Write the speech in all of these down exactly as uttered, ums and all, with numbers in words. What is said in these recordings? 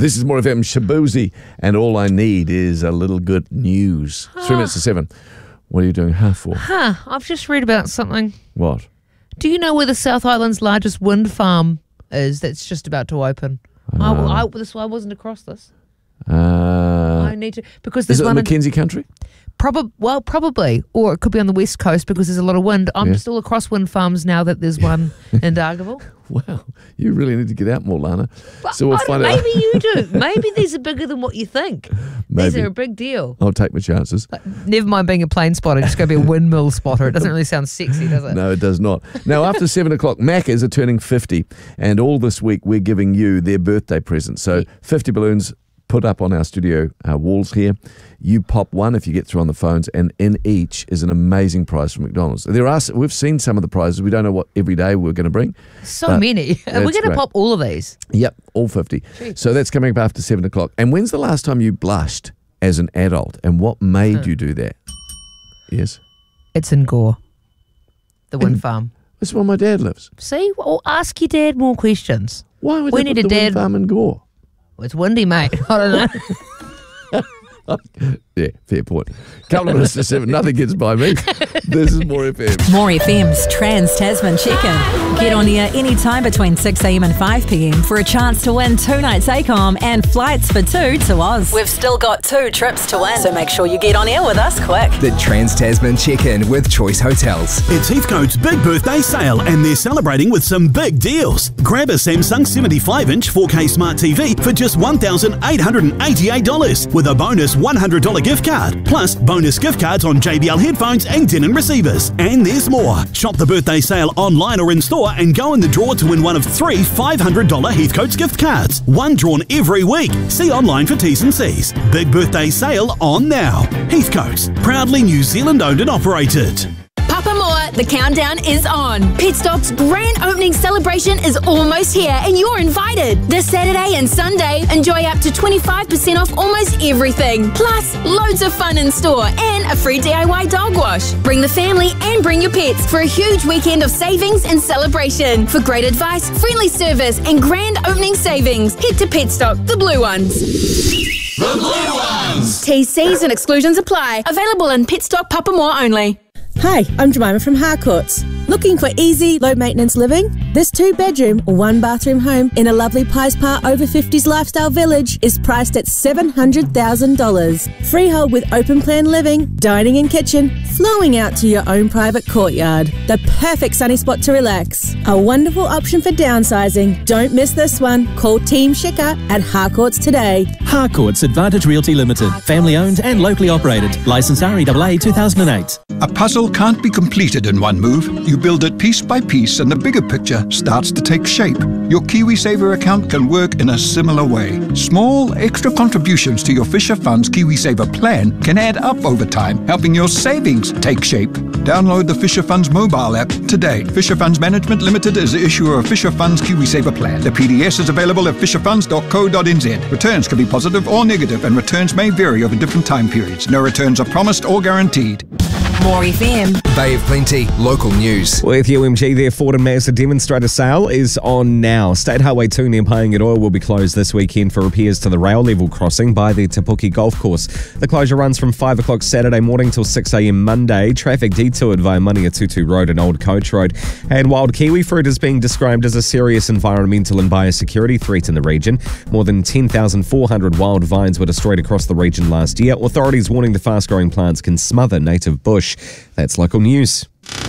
This is More F M, Shabuzi, and all I need is a little good news. Oh. Three minutes to seven. What are you doing huh for? Huh, I've just read about something. What? Do you know where the South Island's largest wind farm is that's just about to open? Uh, I, I, this, I wasn't across this. Uh, I need to, because there's is it one in in- Mackenzie country? Prob- well, probably. Or it could be on the west coast because there's a lot of wind. I'm Yeah. still across wind farms now that there's one in Dargaville. Wow, you really need to get out more, Lana. But So we'll I don't- find out. maybe you do. Maybe these are bigger than what you think. These Maybe. are a big deal. I'll take my chances. Like, never mind being a plane spotter, just go be a windmill spotter. It doesn't really sound sexy, does it? No, it does not. Now, after seven o'clock, Maccas are turning fifty, and all this week we're giving you their birthday present. So fifty balloons put up on our studio uh, walls here. You pop one if you get through on the phones, and in each is an amazing prize from McDonald's. There are we've seen some of the prizes. We don't know what every day we're going to bring. So but many. Are we that's going to great. pop all of these? Yep, all fifty. Jeez. So that's coming up after seven o'clock. And when's the last time you blushed as an adult, and what made Hmm. you do that? Yes, It's in Gore, the wind In- farm. that's where my dad lives. See? Well, ask your dad more questions. Why would We they need put a the wind dad- farm in Gore? Well, it's windy, mate. I don't know. Yeah, fair point. Couple of minutes to seven. Nothing gets by me. This is More F M. More F M's Trans-Tasman Check-In. Get on air anytime between six a.m. and five p.m. for a chance to win two nights A COM and flights for two to Oz. We've still got two trips to win, so make sure you get on air with us quick. The Trans-Tasman Check-In with Choice Hotels. It's Heathcote's big birthday sale, and they're celebrating with some big deals. Grab a Samsung seventy-five inch four K Smart T V for just one thousand eight hundred eighty-eight dollars with a bonus one hundred dollars gift card, plus bonus gift cards on J B L headphones and Denon receivers. And there's more. Shop the birthday sale online or in store and go in the draw to win one of three five hundred dollars Heathcote's gift cards. One drawn every week. See online for T's and C's. Big birthday sale on now. Heathcote's, proudly New Zealand owned and operated. Papamoa, the countdown is on. Petstock's grand opening celebration is almost here and you're invited. This Saturday and Sunday, enjoy up to twenty-five percent off almost everything. Plus, loads of fun in store and a free D I Y dog wash. Bring the family and bring your pets for a huge weekend of savings and celebration. For great advice, friendly service and grand opening savings, head to Petstock, the blue ones. The Blue Ones! T Cs and exclusions apply. Available in Petstock Papamoa only. Hi, I'm Jemima from Harcourts. Looking for easy, low-maintenance living? This two-bedroom, one-bathroom home in a lovely Pies Par over fifties lifestyle village is priced at seven hundred thousand dollars. Freehold with open-plan living, dining and kitchen, flowing out to your own private courtyard. The perfect sunny spot to relax. A wonderful option for downsizing. Don't miss this one. Call Team Schicker at Harcourts today. Harcourts Advantage Realty Limited. Family owned and locally operated. Licence R E A A two thousand eight. A puzzle can't be completed in one move. You build it piece by piece and the bigger picture starts to take shape. Your KiwiSaver account can work in a similar way. Small extra contributions to your Fisher Funds KiwiSaver plan can add up over time, helping your savings take shape. Download the Fisher Funds mobile app today. Fisher Funds Management Limited is the issuer of Fisher Funds KiwiSaver plan. The P D S is available at fisher funds dot co dot n z. Returns can be positive or negative and returns may vary over different time periods. No returns are promised or guaranteed. More F M. Bay of Plenty, local news. With U M G, their Ford and Mazda demonstrator sale is on now. State Highway two near Paengaroa will be closed this weekend for repairs to the rail level crossing by the Te Puke Golf Course. The closure runs from five o'clock Saturday morning till six a.m. Monday. Traffic detoured via Maniatutu Road and Old Coach Road. And wild kiwi fruit is being described as a serious environmental and biosecurity threat in the region. More than ten thousand four hundred wild vines were destroyed across the region last year. Authorities warning the fast-growing plants can smother native bush. That's local news.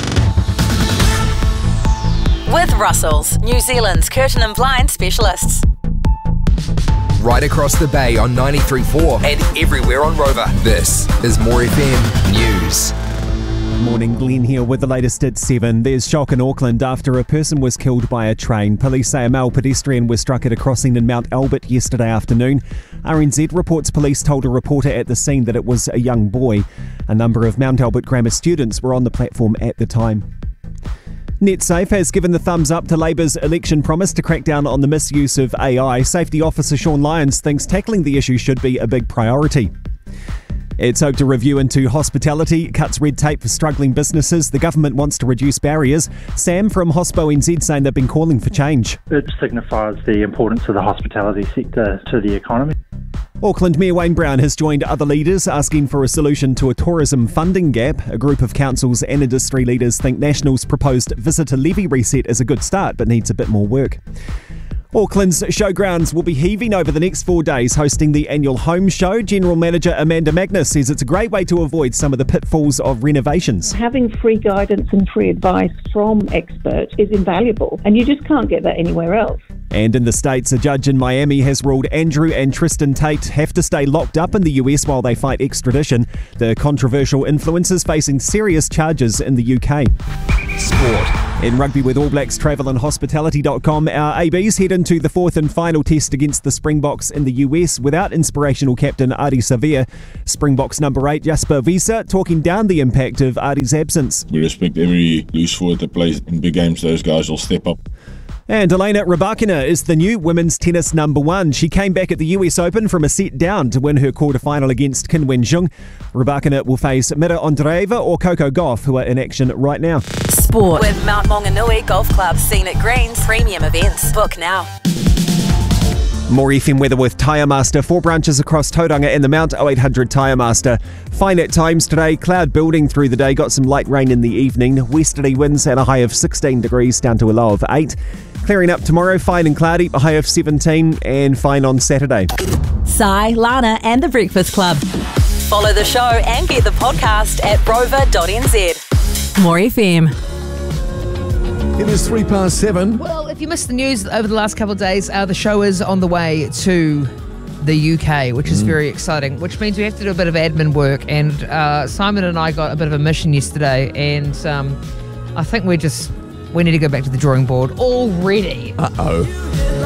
With Russells, New Zealand's curtain and blind specialists. Right across the bay on ninety-three point four and everywhere on Rover. This is More F M News. Morning, Glenn here with the latest at seven. There's shock in Auckland after a person was killed by a train. Police say a male pedestrian was struck at a crossing in Mount Albert yesterday afternoon. R N Z reports police told a reporter at the scene that it was a young boy. A number of Mount Albert Grammar students were on the platform at the time. NetSafe has given the thumbs up to Labour's election promise to crack down on the misuse of A I. Safety Officer Sean Lyons thinks tackling the issue should be a big priority. It's hoped a review into hospitality cuts red tape for struggling businesses. The government wants to reduce barriers. Sam from Hospo N Z saying they've been calling for change. It signifies the importance of the hospitality sector to the economy. Auckland Mayor Wayne Brown has joined other leaders asking for a solution to a tourism funding gap. A group of councils and industry leaders think National's proposed visitor levy reset is a good start but needs a bit more work. Auckland's showgrounds will be heaving over the next four days hosting the annual Home Show. General Manager Amanda Magnus says it's a great way to avoid some of the pitfalls of renovations. Having free guidance and free advice from experts is invaluable, and you just can't get that anywhere else. And in the States, a judge in Miami has ruled Andrew and Tristan Tate have to stay locked up in the U S while they fight extradition. The controversial influencers facing serious charges in the U K. Sport. In rugby with All Blacks Travel and Hospitality dot com, our A Bs head into the fourth and final test against the Springboks in the U S without inspirational captain Ardie Savea. Springboks number eight Jasper Wiese talking down the impact of Ardie's absence. We respect every loose forward that plays in big games. Those guys will step up. And Elena Rybakina is the new women's tennis number one. She came back at the U S Open from a set down to win her quarterfinal against Qin Wenjung. Rybakina will face Mira Andreeva or Coco Gauff, who are in action right now. Sport with Mount Maunganui Golf Club, Scenic Greens, premium events. Book now. More F M weather with Tyre Master. Four branches across Tauranga and the Mount. oh eight hundred Tyre Master. Fine at times today. Cloud building through the day. Got some light rain in the evening. Westerly winds at a high of sixteen degrees down to a low of eight. Clearing up tomorrow. Fine and cloudy. A high of seventeen. And fine on Saturday. Sai, Lana and The Breakfast Club. Follow the show and get the podcast at rover dot n z. More F M. It is three past seven. Well, if you missed the news over the last couple of days, uh, the show is on the way to the U K, which is mm. very exciting, which means we have to do a bit of admin work. And uh, Simon and I got a bit of a mission yesterday, and um, I think we just, we need to go back to the drawing board already. Uh-oh.